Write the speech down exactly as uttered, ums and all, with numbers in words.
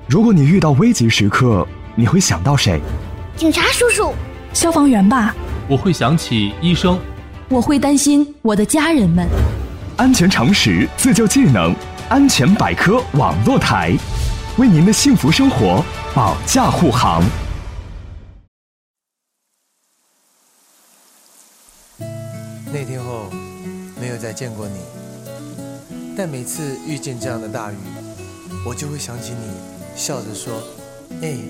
如果你遇到危急时刻，你会想到谁？ 警察叔叔， 消防员吧。 我会想起医生。 我会担心我的家人们。 安全常识，自救技能，安全百科网络台，为您的幸福生活保驾护航。 那天后，没有再见过你，但每次遇见这样的大雨，我就会想起你，笑着说：“哎。”